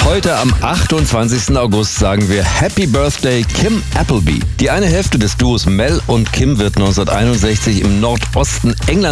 Heute am 28. August sagen wir Happy Birthday Kim Appleby. Die eine Hälfte des Duos Mel und Kim wird 1961 im Nordosten Englands